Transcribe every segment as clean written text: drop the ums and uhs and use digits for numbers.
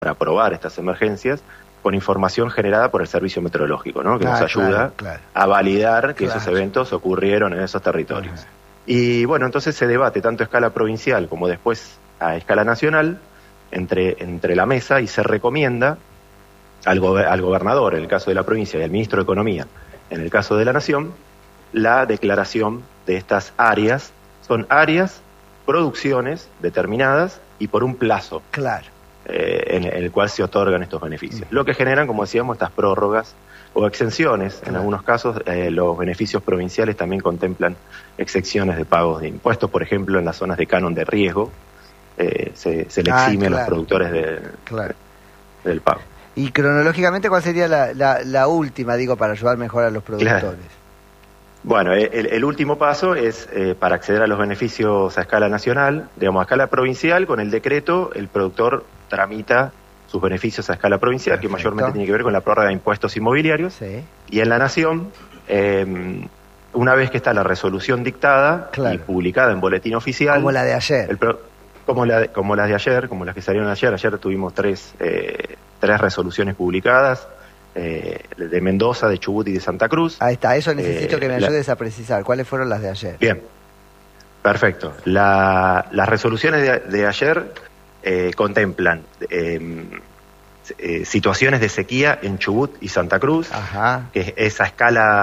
para probar estas emergencias con información generada por el Servicio Meteorológico, ¿no? Que nos ayuda a validar que esos eventos ocurrieron en esos territorios. Y bueno, entonces se debate tanto a escala provincial como después a escala nacional entre la mesa, y se recomienda al gobernador, en el caso de la provincia, y al ministro de Economía, en el caso de la Nación, la declaración de estas áreas. Son áreas, producciones determinadas y por un plazo en el cual se otorgan estos beneficios. Lo que generan, como decíamos, estas prórrogas o exenciones. En algunos casos los beneficios provinciales también contemplan exenciones de pagos de impuestos. Por ejemplo, en las zonas de canon de riesgo se le exime a los productores del pago. Y cronológicamente, ¿cuál sería la última, para ayudar mejor a los productores? Bueno, el último paso es para acceder a los beneficios a escala nacional, a escala provincial. Con el decreto el productor tramita sus beneficios a escala provincial, que mayormente tiene que ver con la prórroga de impuestos inmobiliarios. Y en la Nación, una vez que está la resolución dictada y publicada en Boletín Oficial... Como la de ayer. Como las de ayer, como las que salieron ayer. Ayer tuvimos tres resoluciones publicadas, de Mendoza, de Chubut y de Santa Cruz. Ahí está, eso necesito que me ayudes a precisar. ¿Cuáles fueron las de ayer? Bien, perfecto. Las resoluciones de ayer contemplan situaciones de sequía en Chubut y Santa Cruz, que es a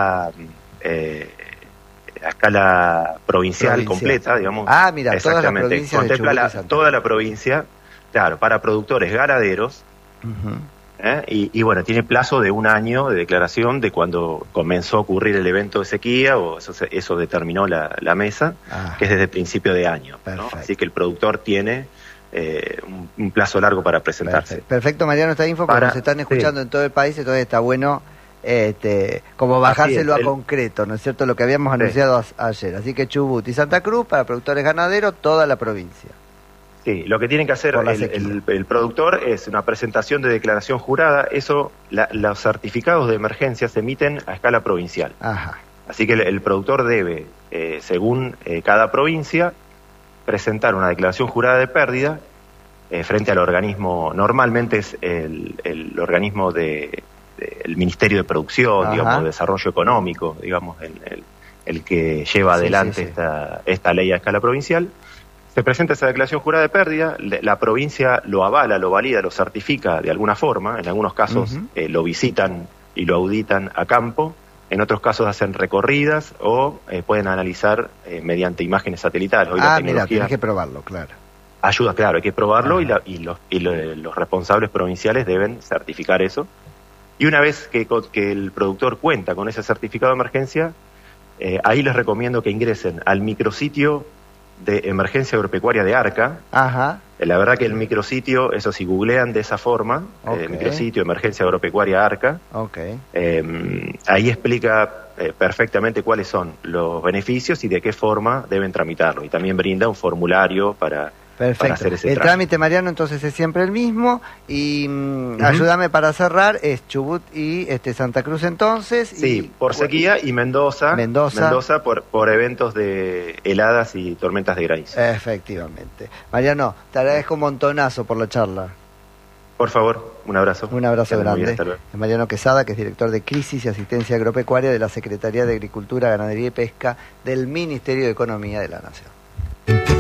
escala provincial completa, digamos. Mira, exactamente. Contempla toda la provincia, para productores ganaderos. Y bueno, tiene plazo de 1 año de declaración de cuando comenzó a ocurrir el evento de sequía, o eso determinó la mesa, que es desde el principio de año, ¿no? Así que el productor tiene un plazo largo para presentarse. Perfecto, Mariano, esta info, porque nos están escuchando en todo el país, entonces está bueno como bajárselo a concreto, ¿no es cierto? Lo que habíamos anunciado ayer. Así que Chubut y Santa Cruz, para productores ganaderos, toda la provincia. Sí, lo que tiene que hacer el productor es una presentación de declaración jurada. Los certificados de emergencia se emiten a escala provincial. Así que el productor debe, según cada provincia, presentar una declaración jurada de pérdida frente al organismo. Normalmente es el organismo del Ministerio de Producción, de Desarrollo Económico, el que lleva adelante esta ley a escala provincial. Se presenta esa declaración jurada de pérdida, la provincia lo avala, lo valida, lo certifica de alguna forma. En algunos casos lo visitan y lo auditan a campo, en otros casos hacen recorridas o pueden analizar mediante imágenes satelitales. Hoy mira, tienes que probarlo, ayuda, hay que probarlo, y los responsables provinciales deben certificar eso. Y una vez que el productor cuenta con ese certificado de emergencia, ahí les recomiendo que ingresen al micrositio de emergencia agropecuaria de ARCA. La verdad que el micrositio, eso si googlean de esa forma, micrositio emergencia agropecuaria ARCA, ahí explica perfectamente cuáles son los beneficios y de qué forma deben tramitarlo, y también brinda un formulario para hacer ese trámite, Mariano, entonces es siempre el mismo. Y ayúdame para cerrar, es Chubut y Santa Cruz entonces. Sí, por sequía, y Mendoza por eventos de heladas y tormentas de granizo. Efectivamente. Mariano, te agradezco un montonazo por la charla. Por favor, un abrazo. Un abrazo grande. Mariano Quesada, que es director de Crisis y Asistencia Agropecuaria de la Secretaría de Agricultura, Ganadería y Pesca del Ministerio de Economía de la Nación.